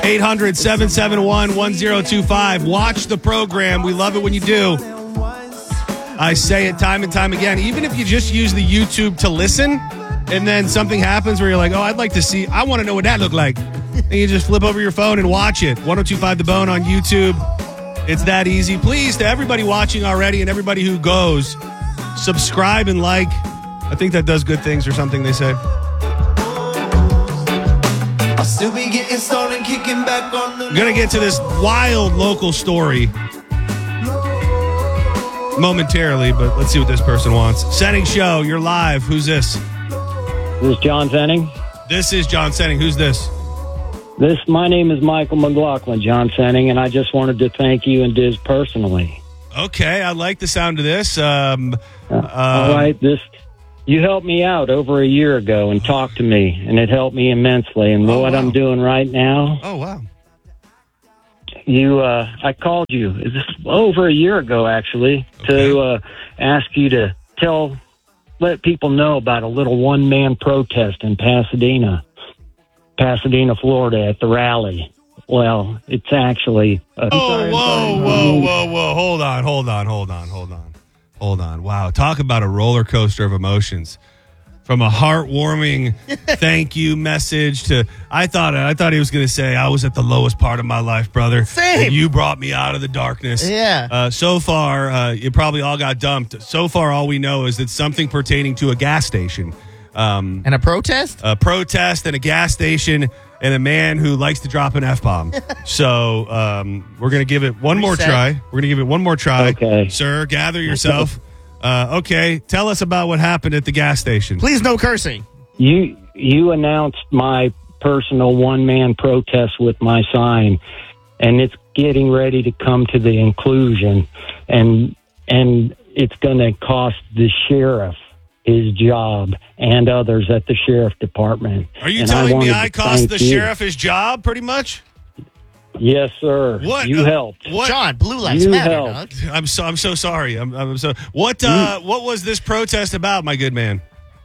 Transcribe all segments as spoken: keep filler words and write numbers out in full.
eight hundred, seven seven one, one zero two five. Watch the program. We love it when you do. I say it time and time again. Even if you just use the YouTube to listen, and then something happens where you're like, oh, I'd like to see, I want to know what that looked like. And you just flip over your phone and watch it. ten twenty-five The Bone on YouTube. It's that easy. Please, to everybody watching already and everybody who goes, subscribe and like. I think that does good things or something, they say. I'll still be getting started, kicking back on the... I'm going to get to this wild local story momentarily, but let's see what this person wants. Senning Show, you're live. Who's this? This is John Senning. This is John Senning. Who's this? This, my name is Michael McLaughlin, John Senning, and I just wanted to thank you and Diz personally. Okay, I like the sound of this. Um, uh, all um, right, this... You helped me out over a year ago and talked to me, and it helped me immensely. And oh, what wow. I'm doing right now... Oh, wow. You, uh, I called you is this over a year ago, actually, okay. to uh, ask you to tell, let people know about a little one-man protest in Pasadena, Pasadena, Florida, at the rally. Well, it's actually... Uh, oh, sorry, whoa, sorry. whoa, whoa, whoa. Hold on, hold on, hold on, hold on. Hold on. Wow. Talk about a roller coaster of emotions. From a heartwarming thank you message to I thought I thought he was going to say I was at the lowest part of my life, brother. Same. And you brought me out of the darkness. Yeah. Uh, so far, uh, you probably all got dumped. So far, all we know is that something pertaining to a gas station. Um, and a protest? A protest and a gas station and a man who likes to drop an F-bomb. So um, we're going to give it one more Reset. try. We're going to give it one more try. Okay. Sir, gather yourself. Uh, okay, tell us about what happened at the gas station. Please, no cursing. You you announced my personal one-man protest with my sign, and it's getting ready to come to the inclusion, and and it's going to cost the sheriff his job and others at the sheriff department. Are you and telling I me wanted I to cost thank the you. sheriff his job, pretty much? Yes, sir. What? You uh, helped. What? John, Blue Lives You Matter. helped. Dog. I'm so I'm so sorry. I'm, I'm so. What uh, what was this protest about, my good man?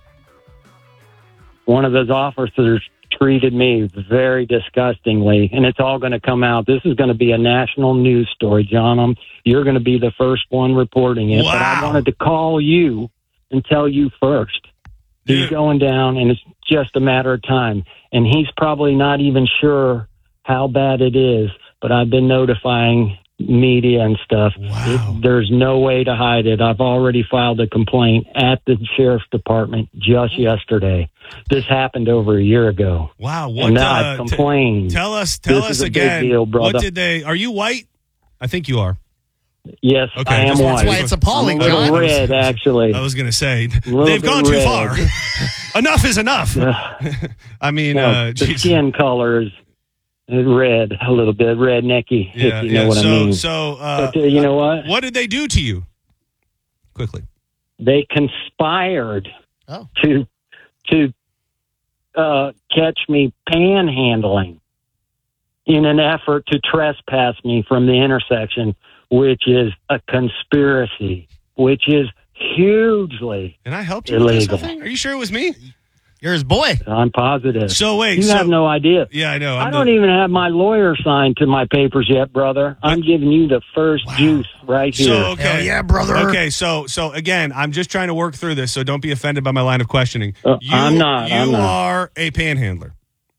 One of those officers treated me very disgustingly, and it's all going to come out. This is going to be a national news story, John. I'm, you're going to be the first one reporting it. Wow. But I wanted to call you and tell you first. He's Dude. going down, and it's just a matter of time. And he's probably not even sure how bad it is, but I've been notifying media and stuff. Wow. It, there's no way to hide it. I've already filed a complaint at the sheriff's department just yesterday. This happened over a year ago. Wow. What? And now uh, I've complained. T- tell us. Tell This us is a big again. deal, brother. What did they? Are you white? I think you are. Yes, Okay, I am just- white. That's why it's appalling, I'm a little John. red, actually. I was going to say Little they've bit gone too red. far. Enough is enough. I mean, No, uh, the geez. skin color is red, a little bit rednecky, Yeah, if you yeah. know what so, I mean. so, uh, But uh, you know what? what did they do to you? Quickly. They conspired Oh. to to uh, catch me panhandling in an effort to trespass me from the intersection, which is a conspiracy, which is hugely And I helped you with this, I illegal. think? Are you sure it was me? You're his boy. I'm positive. So wait, you so have no idea. yeah, I know. I I'm don't the- even have my lawyer signed to my papers yet, brother. I'm giving you the first juice right here. So okay, Hell yeah, brother. Okay, so so again, I'm just trying to work through this, so don't be offended by my line of questioning. Uh, you, I'm not, You I'm not. are a panhandler.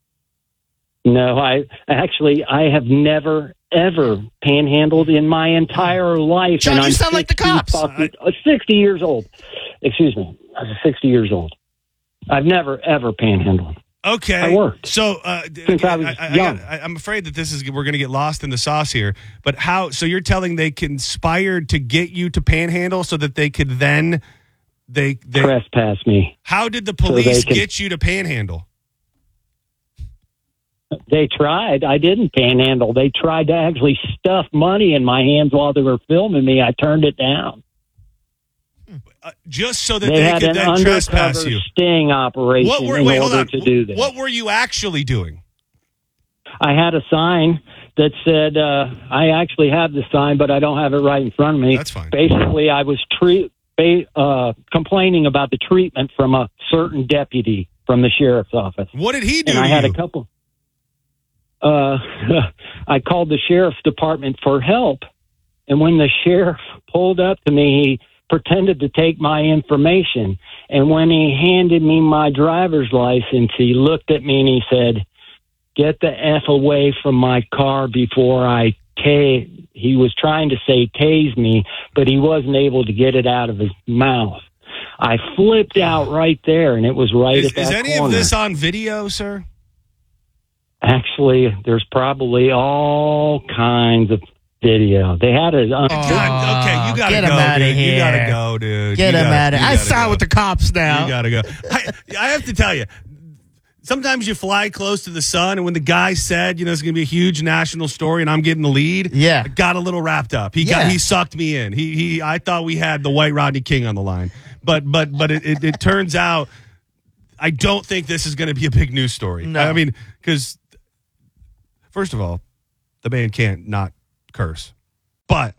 No, I actually I have never ever panhandled in my entire life. John, and you I'm sound like the sixty cops. fucking- uh, sixty years old. Excuse me. I'm sixty years old. I've never ever panhandled. Okay, I worked. So uh, d- Since I was I, I, young. I, I'm afraid that this is we're going to get lost in the sauce here. But how? So you're telling they conspired to get you to panhandle so that they could then they they. Trespass me. How did the they police can- get you to panhandle? They tried. I didn't panhandle. They tried to actually stuff money in my hands while they were filming me. I turned it down. Uh, just so that They, they, had could an then trespass undercover you. sting operation What were in wait? Hold order on. to do this. What were you actually doing? I had a sign that said, uh, I actually have the sign, but I don't have it right in front of me. That's fine. Basically, I was treat, ba- uh, complaining about the treatment from a certain deputy from the sheriff's office. What did he do And to I had you? a couple. uh, I called the sheriff's department for help. And when the sheriff pulled up to me, he pretended to take my information. And when he handed me my driver's license, he looked at me and he said, "Get the F away from my car before I ta-" He was trying to say tase me, but he wasn't able to get it out of his mouth. I flipped out right there, and it was right Is, at that is any corner. of this on video, sir? Actually, there's probably all kinds of video. They had it on. God, okay, you gotta get go, him outta dude. You here. gotta go, dude. Get You him gotta- out of you I gotta saw go. with the cops now. You gotta go. I, I have to tell you, sometimes you fly close to the sun, and when the guy said, you know, it's going to be a huge national story, and I'm getting the lead, Yeah. I got a little wrapped up. He Yeah. got he sucked me in. He he. I thought we had the white Rodney King on the line, but but but it, it, it turns out I don't think this is going to be a big news story. No. I mean, because first of all, the man can't not curse, but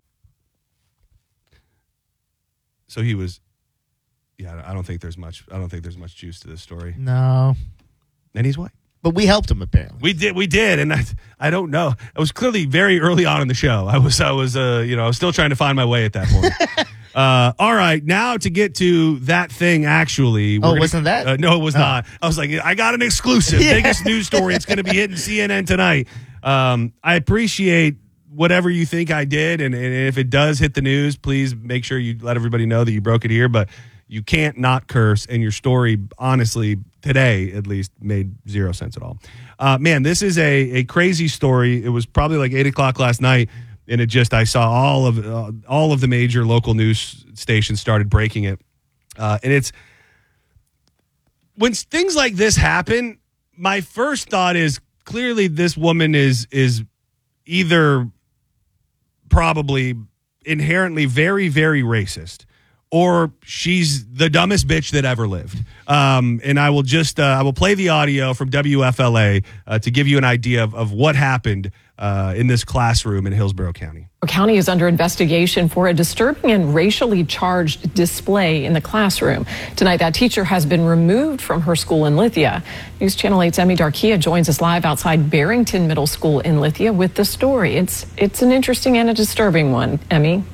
so he was. Yeah, I don't think there's much. I don't think there's much juice to this story. No. And he's white. But we helped him, apparently. We did, we did, and I, I don't know. I was clearly very early on in the show. I was, I was, uh, you know, I was still trying to find my way at that point. uh, all right, now to get to that thing. Actually, we're Oh, gonna- wasn't that? Uh, no, it was Oh. not. I was like, I got an exclusive, Yeah. biggest news story. It's going to be hitting C N N tonight. Um, I appreciate whatever you think I did, and, and if it does hit the news, please make sure you let everybody know that you broke it here. But you can't not curse, and your story, honestly, today at least, made zero sense at all. Uh, man, this is a, a crazy story. It was probably like eight o'clock last night, and it just I saw all of uh, all of the major local news stations started breaking it, uh, and it's when things like this happen. My first thought is clearly this woman is is either probably inherently very very racist, or she's the dumbest bitch that ever lived. Um, and I will just uh, I will play the audio from W F L A uh, to give you an idea of, of what happened uh, in this classroom in Hillsborough County. County is under investigation for a disturbing and racially charged display in the classroom. Tonight, that teacher has been removed from her school in Lithia. News Channel eight's Emmy Darkia joins us live outside Barrington Middle School in Lithia with the story. It's it's an interesting and a disturbing one, Emmy.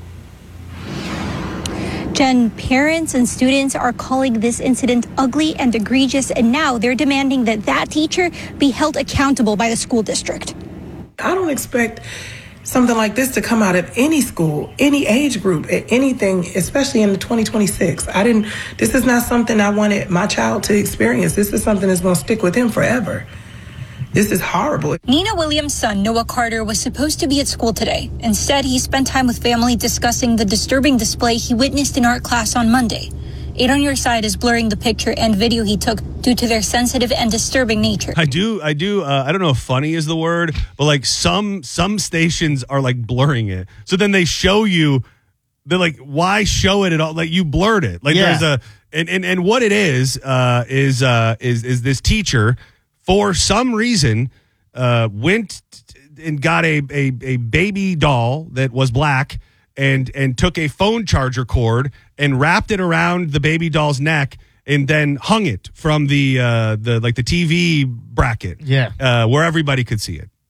Jen, parents and students are calling this incident ugly and egregious, and now they're demanding that that teacher be held accountable by the school district. I don't expect something like this to come out of any school, any age group, anything, especially in the twenty twenty-six. I didn't, this is not something I wanted my child to experience. This is something that's going to stick with him forever. This is horrible. Nina Williams' son, Noah Carter, was supposed to be at school today. Instead, he spent time with family discussing the disturbing display he witnessed in art class on Monday. Eight on Your Side is blurring the picture and video he took due to their sensitive and disturbing nature. I do, I do. Uh, I don't know if funny is the word, but like some some stations are like blurring it. So then they show you. They're like, why show it at all? Like you blurred it. Like Yeah. there's a and, and and what it is uh, is uh, is is this teacher for some reason uh, went and got a, a a baby doll that was black and and took a phone charger cord and wrapped it around the baby doll's neck and then hung it from the uh, the like the T V bracket, Yeah. uh, where everybody could see it.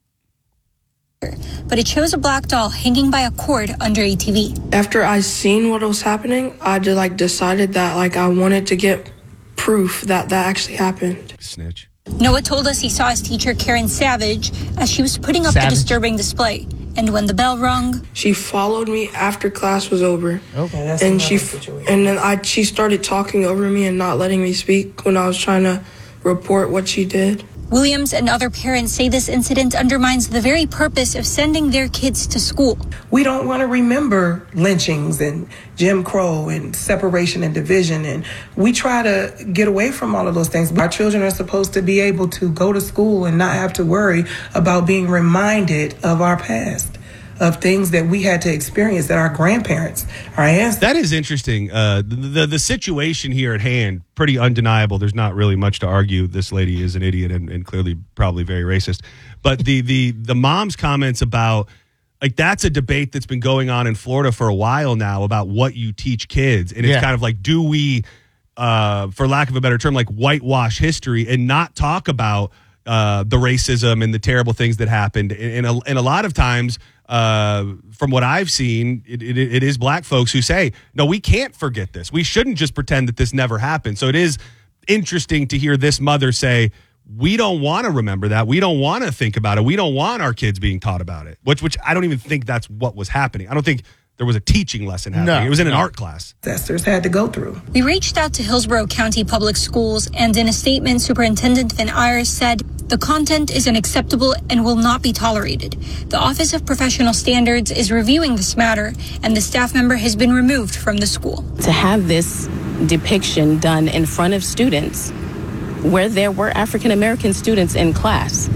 But it shows a black doll hanging by a cord under a T V. After I seen what was happening, I just like decided that like I wanted to get proof that that actually happened. Snitch. Noah told us he saw his teacher, Karen Savage, as she was putting up Savage. the disturbing display. And when the bell rung, She followed me after class was over, That's and another she situation. and then I she started talking over me and not letting me speak when I was trying to report what she did. Williams and other parents say this incident undermines the very purpose of sending their kids to school. We don't want to remember lynchings and Jim Crow and separation and division. And we try to get away from all of those things. Our children are supposed to be able to go to school and not have to worry about being reminded of our past, of things that we had to experience, that our grandparents, our ancestors. That is interesting. Uh, the, the the situation here at hand, pretty undeniable. There's not really much to argue. This lady is an idiot and, and clearly probably very racist. But the the the mom's comments about like that's a debate that's been going on in Florida for a while now about what you teach kids, and it's Yeah. kind of like, do we, uh, for lack of a better term, like whitewash history and not talk about uh, the racism and the terrible things that happened. And, and, a, and a lot of times, uh, from what I've seen, it, it, it is black folks who say, no, we can't forget this. We shouldn't just pretend that this never happened. So it is interesting to hear this mother say, we don't want to remember that. We don't want to think about it. We don't want our kids being taught about it, which which I don't even think that's what was happening. I don't think there was a teaching lesson happening. No, it was in an no. art class. Ancestors had to go through. We reached out to Hillsborough County Public Schools, and in a statement, Superintendent Van Ayers said, the content is unacceptable and will not be tolerated. The Office of Professional Standards is reviewing this matter, and the staff member has been removed from the school. To have this depiction done in front of students where there were African American students in class,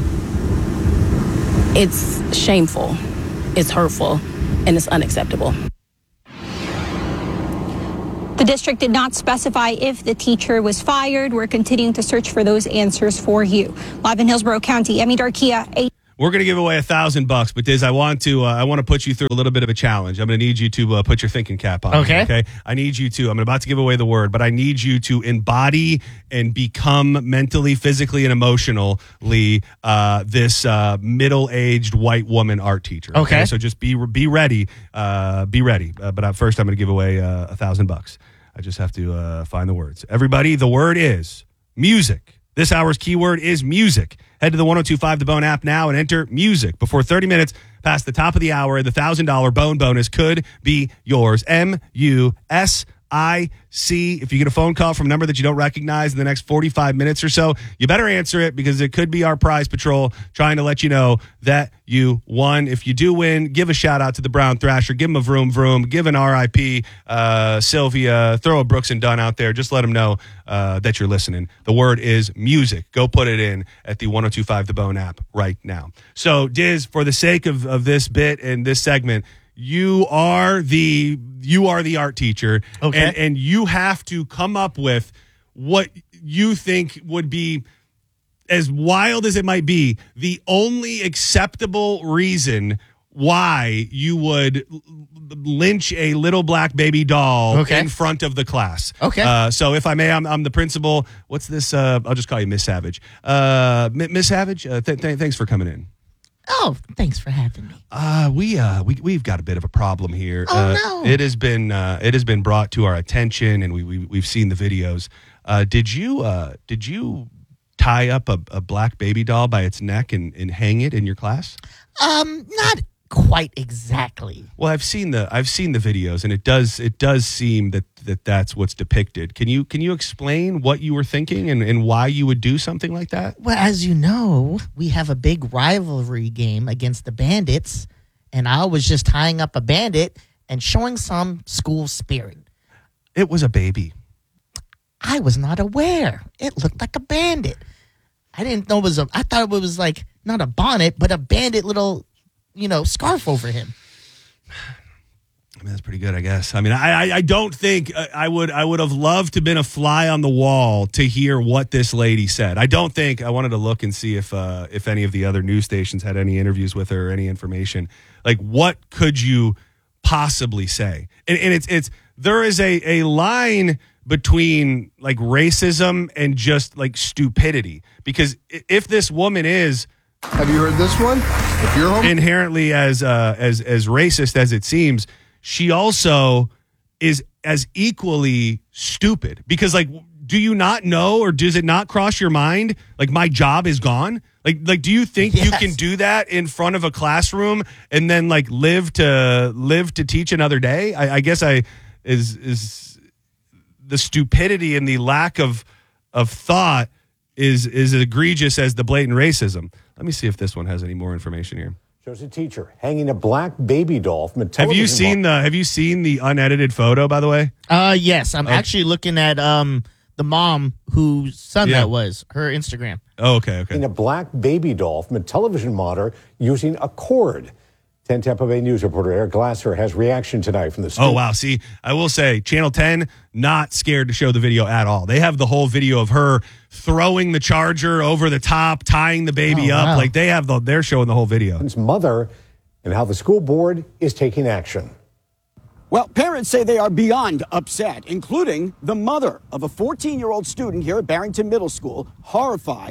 it's shameful, it's hurtful, and it's unacceptable. The district did not specify if the teacher was fired. We're continuing to search for those answers for you. Live in Hillsborough County, Emmy Darkia, eight. We're going to give away a thousand bucks, but Diz, I want to uh, I want to put you through a little bit of a challenge. I'm going to need you to uh, put your thinking cap on. Okay. Okay. I need you to. I'm about to give away the word, but I need you to embody and become mentally, physically, and emotionally uh, this uh, middle-aged white woman art teacher. Okay. So just be be ready. Uh, be ready. Uh, but first, I'm going to give away uh, a thousand bucks. I just have to uh, find the words. Everybody, the word is music. This hour's keyword is music. Head to the ten twenty-five The Bone app now and enter music. Before thirty minutes past the top of the hour, the one thousand dollars Bone bonus could be yours. M U S I C. If you get a phone call from a number that you don't recognize in the next forty-five minutes or so, you better answer it because it could be our prize patrol trying to let you know that you won. If you do win, give a shout out to the Brown Thrasher. Give them a vroom vroom. Give an R I P uh, Sylvia. Throw a Brooks and Dunn out there. Just let them know uh, that you're listening. The word is music. Go put it in at the ten twenty-five The Bone app right now. So, Diz, for the sake of, of this bit and this segment, you are the you are the art teacher, okay. and, and you have to come up with what you think would be, as wild as it might be, the only acceptable reason why you would lynch a little black baby doll okay. in front of the class. Okay. Uh, so if I may, I'm, I'm the principal. What's this? Uh, I'll just call you Miss Savage. Uh, Miss Savage, uh, th- th- thanks for coming in. Oh, thanks for having me. Uh, we uh we we've got a bit of a problem here. Oh, uh, no. It has been uh, it has been brought to our attention, and we, we we've seen the videos. Uh, did you uh did you tie up a, a black baby doll by its neck and, and hang it in your class? Um, not quite exactly. Well, I've seen the I've seen the videos, and it does it does seem that, that that's what's depicted. Can you can you explain what you were thinking and, and why you would do something like that? Well, as you know, we have a big rivalry game against the Bandits, and I was just tying up a bandit and showing some school spirit. It was a baby. I was not aware. It looked like a bandit. I didn't know it was a. I thought it was like not a bonnet, but a bandit little, you know, scarf over him. I mean, that's pretty good, I guess. I mean, I I, I don't think uh, I would I would have loved to have been a fly on the wall to hear what this lady said. I don't think I wanted to look and see if uh, if any of the other news stations had any interviews with her or any information. Like, what could you possibly say? And, and it's it's there is a a line between like racism and just like stupidity, because if this woman is. Have you heard this one? If you're home- inherently as uh, as as racist as it seems, she also is as equally stupid, because like, do you not know, or does it not cross your mind, like, my job is gone? Like, like, do you think yes. you can do that in front of a classroom and then like live to live to teach another day? I, I guess I is is the stupidity and the lack of of thought is is egregious as the blatant racism. Let me see if this one has any more information here. Shows a teacher hanging a black baby doll from a television. Have you seen the Have you seen the unedited photo, by the way? Uh, yes, I'm oh. actually looking at um the mom whose son Yeah. that was, her Instagram. Oh, okay, okay. In a black baby doll from a television monitor using a cord. ten Tampa Bay News reporter Eric Glasser has reaction tonight from the studio. Oh, wow. See, I will say, Channel ten, not scared to show the video at all. They have the whole video of her throwing the charger over the top, tying the baby Oh, up. wow. Like, they have the, they're showing the whole video. His mother and how the school board is taking action. Well, parents say they are beyond upset, including the mother of a fourteen-year-old student here at Barrington Middle School, horrified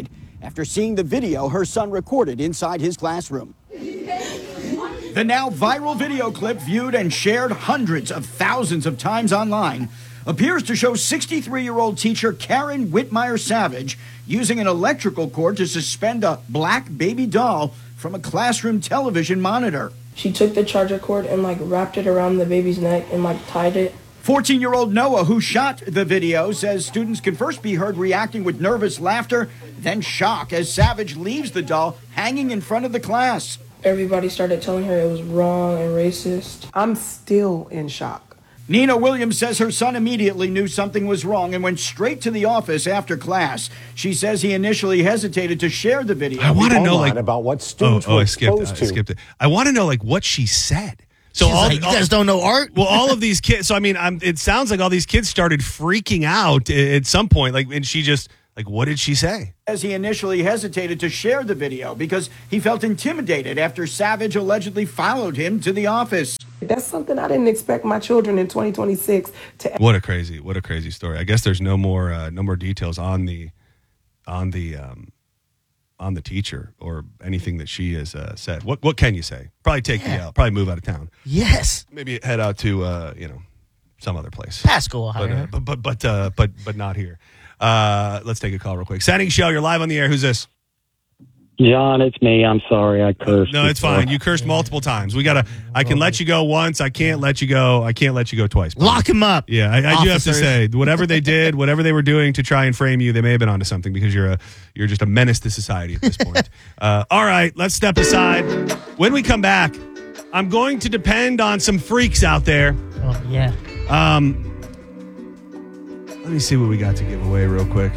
after seeing the video her son recorded inside his classroom. The now viral video clip, viewed and shared hundreds of thousands of times online, appears to show sixty-three-year-old teacher Karen Whitmire Savage using an electrical cord to suspend a black baby doll from a classroom television monitor. She took the charger cord and like wrapped it around the baby's neck and like tied it. fourteen-year-old Noah, who shot the video, says students can first be heard reacting with nervous laughter, then shock as Savage leaves the doll hanging in front of the class. Everybody started telling her it was wrong and racist. I'm still in shock. Nina Williams says her son immediately knew something was wrong and went straight to the office after class. She says he initially hesitated to share the video. I want to know like about what students oh, oh, were I skipped, exposed I to. skipped it. I want to know like what she said. So She's all, like, you all- guys don't know art? Well, all of these kids. So I mean, I'm, it sounds like all these kids started freaking out at some point. Like, and she just like, what did she say? As he initially hesitated to share the video because he felt intimidated after Savage allegedly followed him to the office. That's something I didn't expect my children in twenty twenty-six to. What a crazy, what a crazy story. I guess there's no more, uh, no more details on the, on the, um, on the teacher or anything that she has uh, said. What, what can you say? Probably take Yeah. the out. Probably move out of town. Yes. Maybe head out to, uh, you know, some other place. Pascal, But, uh, but, but, but, uh, but, but not here. Uh, let's take a call real quick. Setting show. You're live on the air. Who's this? John, it's me. I'm sorry I cursed. No, it's before. fine. You cursed multiple times. We gotta. I can let you go once. I can't let you go. I can't let you go twice. Lock him up. Yeah, I, I do have to Officers. say, whatever they did, whatever they were doing to try and frame you, they may have been onto something because you're a you're just a menace to society at this point. uh, all right, let's step aside. When we come back, I'm going to depend on some freaks out there. Oh, yeah. Um, let me see what we got to give away real quick.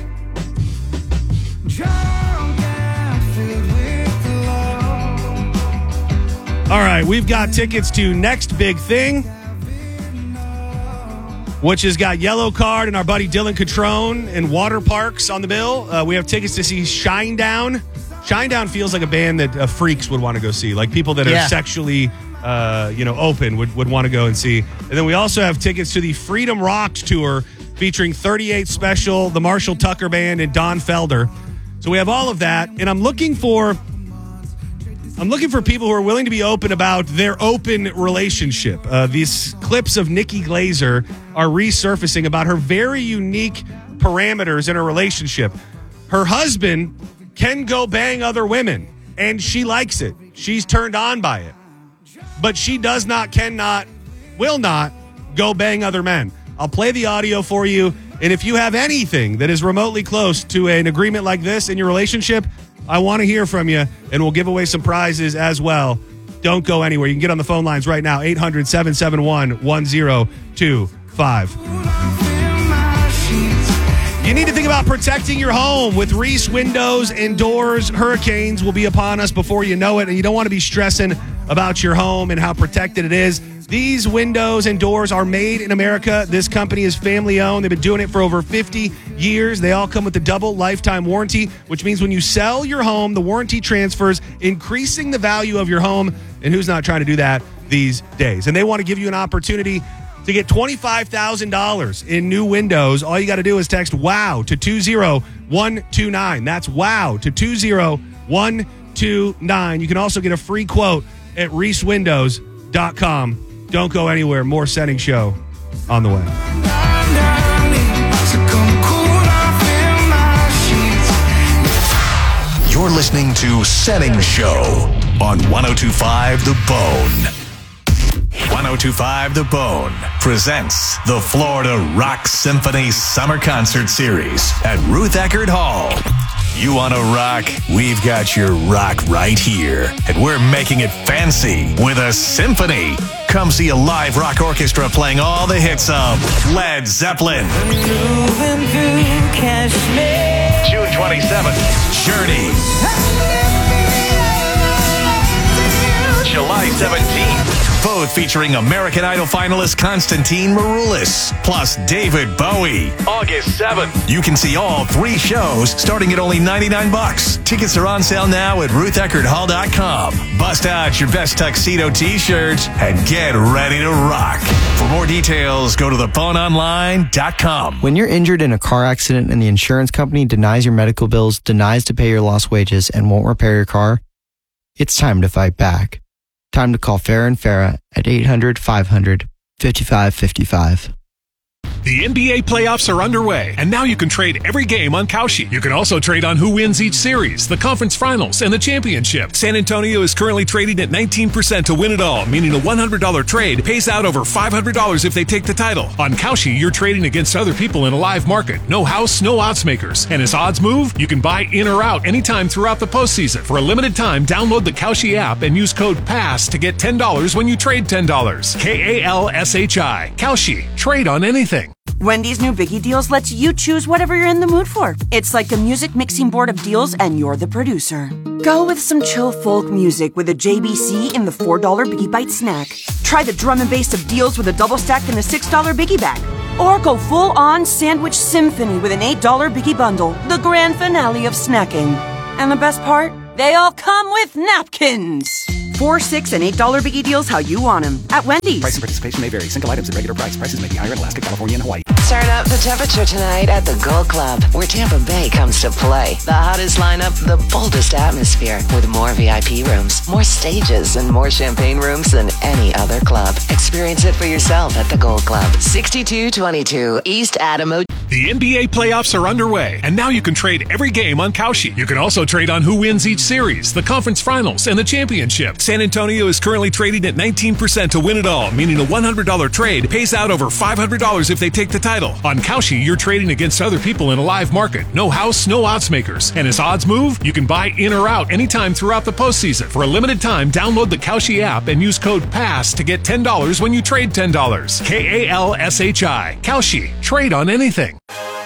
All right, we've got tickets to Next Big Thing, which has got Yellow Card and our buddy Dylan Catrone and Water Parks on the bill. Uh, we have tickets to see Shinedown. Shinedown feels like a band that uh, freaks would want to go see, like people that Yeah. are sexually, uh, you know, open would, would want to go and see. And then we also have tickets to the Freedom Rocks tour featuring thirty-eight Special, the Marshall Tucker Band, and Don Felder. So we have all of that, and I'm looking for. I'm looking for people who are willing to be open about their open relationship. Uh, these clips of Nikki Glaser are resurfacing about her very unique parameters in her relationship. Her husband can go bang other women, and she likes it. She's turned on by it. But she does not, cannot, will not go bang other men. I'll play the audio for you, and if you have anything that is remotely close to an agreement like this in your relationship, I want to hear from you, and we'll give away some prizes as well. Don't go anywhere. You can get on the phone lines right now, eight hundred, seven seven one, one zero two five. You need to think about protecting your home with Reese Windows and Doors. Hurricanes will be upon us before you know it, and you don't want to be stressing about your home and how protected it is. These windows and doors are made in America. This company is family owned. They've been doing it for over fifty years. They all come with a double lifetime warranty, which means when you sell your home, the warranty transfers, increasing the value of your home. And who's not trying to do that these days? And they want to give you an opportunity to get twenty-five thousand dollars in new windows. All you got to do is text WOW to two zero one two nine. That's WOW to two zero one two nine. You can also get a free quote at reese windows dot com. Don't go anywhere. More Setting Show on the way. You're listening to Setting Show on one oh two point five The Bone. one oh two point five The Bone presents the Florida Rock Symphony Summer Concert Series at Ruth Eckerd Hall. You want to rock? We've got your rock right here. And we're making it fancy with a symphony. Come see a live rock orchestra playing all the hits of Led Zeppelin. June twenty-seventh, Journey. July seventeenth, both featuring American Idol finalist Constantine Maroulis, plus David Bowie. August seventh, you can see all three shows starting at only ninety-nine bucks. Tickets are on sale now at ruth eckerd hall dot com. Buy Bust out your best tuxedo t-shirts and get ready to rock. For more details, go to the bone online dot com. When you're injured in a car accident and the insurance company denies your medical bills, denies to pay your lost wages, and won't repair your car, it's time to fight back. Time to call Farah and Farah at eight hundred, five hundred, fifty-five fifty-five. The N B A playoffs are underway, and now you can trade every game on Kalshi. You can also trade on who wins each series, the conference finals, and the championship. San Antonio is currently trading at nineteen percent to win it all, meaning a one hundred dollars trade pays out over five hundred dollars if they take the title. On Kalshi, you're trading against other people in a live market. No house, no odds makers. And as odds move, you can buy in or out anytime throughout the postseason. For a limited time, download the Kalshi app and use code PASS to get ten dollars when you trade ten dollars. K A L S H I. Kalshi. Trade on anything. Wendy's new Biggie Deals lets you choose whatever you're in the mood for. It's like a music mixing board of deals, and you're the producer. Go with some chill folk music with a J B C in the four dollar Biggie Bite snack. Try the drum and bass of deals with a double stack in the six dollar Biggie Bag. Or go full-on sandwich symphony with an eight dollar Biggie Bundle, the grand finale of snacking. And the best part? They all come with napkins. Four, six, and eight dollar Biggie Deals how you want them at Wendy's. Price and participation may vary. Single items at regular price. Prices may be higher in Alaska, California, and Hawaii. Turn up the temperature tonight at the Gold Club, where Tampa Bay comes to play. The hottest lineup, the boldest atmosphere, with more V I P rooms, more stages, and more champagne rooms than any other club. Experience it for yourself at the Gold Club, sixty-two twenty-two East Adamo. The N B A playoffs are underway, and now you can trade every game on Kalshi. You can also trade on who wins each series, the conference finals, and the championship. San Antonio is currently trading at nineteen percent to win it all, meaning a one hundred dollars trade pays out over five hundred dollars if they take the title. On Kalshi, you're trading against other people in a live market. No house, no odds makers. And as odds move, you can buy in or out anytime throughout the postseason. For a limited time, download the Kalshi app and use code PASS to get ten dollars when you trade ten dollars. K A L S H I. Kalshi. Trade on anything.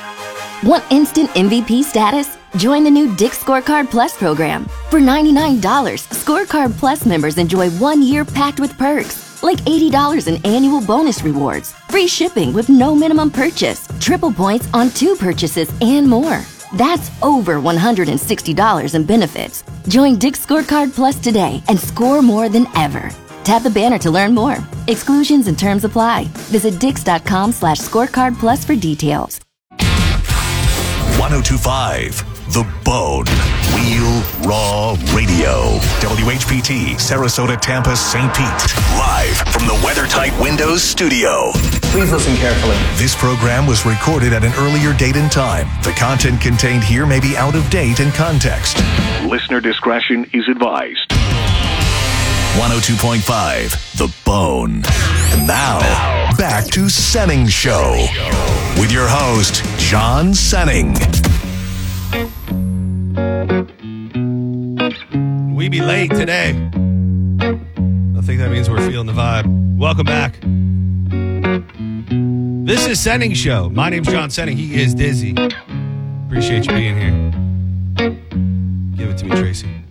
Want instant M V P status? Join the new Dick's Scorecard Plus program. For ninety-nine dollars, Scorecard Plus members enjoy one year packed with perks, like eighty dollars in annual bonus rewards, free shipping with no minimum purchase, triple points on two purchases, and more. That's over one hundred sixty dollars in benefits. Join Dick's Scorecard Plus today and score more than ever. Tap the banner to learn more. Exclusions and terms apply. Visit dix.com slash scorecard plus for details. one oh two point five The Bone. Wheel Raw Radio. W H P T, Sarasota, Tampa, Saint Pete. Live from the WeatherTight Windows studio. Please listen carefully. This program was recorded at an earlier date and time. The content contained here may be out of date and context. Listener discretion is advised. one oh two point five The Bone. And now, back to Senning Show with your host, John Senning. We be late today. I think that means we're feeling the vibe. Welcome back. This is Senning Show. My name's John Senning. He is Dizzy. Appreciate you being here. Give it to me, Tracy.